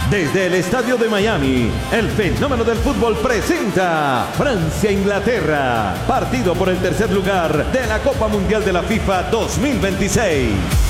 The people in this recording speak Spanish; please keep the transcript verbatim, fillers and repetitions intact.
Desde el estadio de Miami, el fenómeno del fútbol presenta Francia-Inglaterra, partido por el tercer lugar de la Copa Mundial de la FIFA dos mil veintiséis.